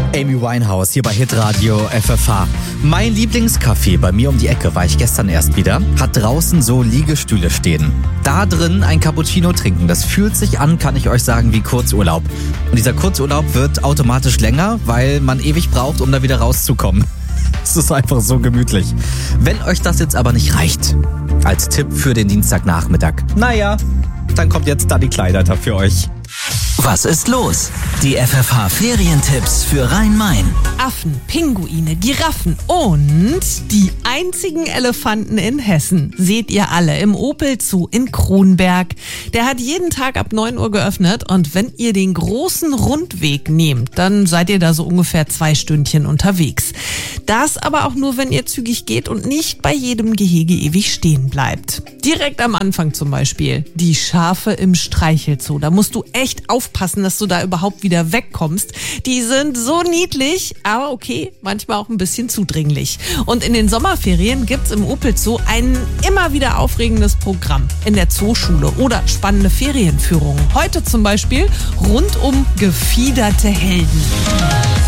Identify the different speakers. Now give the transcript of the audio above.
Speaker 1: Amy Winehouse hier bei Hitradio FFH. Mein Lieblingscafé bei mir um die Ecke, war ich gestern erst wieder, hat draußen so Liegestühle stehen. Da drin ein Cappuccino trinken, das fühlt sich an, kann ich euch sagen, wie Kurzurlaub. Und dieser Kurzurlaub wird automatisch länger, weil man ewig braucht, um da wieder rauszukommen. Es ist einfach so gemütlich. Wenn euch das jetzt aber nicht reicht, als Tipp für den Dienstagnachmittag, naja, dann kommt jetzt da die Kleider für euch.
Speaker 2: Was ist los? Die FFH-Ferientipps für Rhein-Main.
Speaker 3: Affen, Pinguine, Giraffen und die einzigen Elefanten in Hessen seht ihr alle im Opel Zoo in Kronberg. Der hat jeden Tag ab 9 Uhr geöffnet und wenn ihr den großen Rundweg nehmt, dann seid ihr da so ungefähr 2 Stündchen unterwegs. Das aber auch nur, wenn ihr zügig geht und nicht bei jedem Gehege ewig stehen bleibt. Direkt am Anfang zum Beispiel die Schafe im Streichelzoo. Da musst du echt aufpassen, dass du da überhaupt wieder wegkommst. Die sind so niedlich, aber okay, manchmal auch ein bisschen zudringlich. Und in den Sommerferien gibt's im Opel Zoo ein immer wieder aufregendes Programm in der Zooschule oder spannende Ferienführungen. Heute zum Beispiel rund um gefiederte Helden.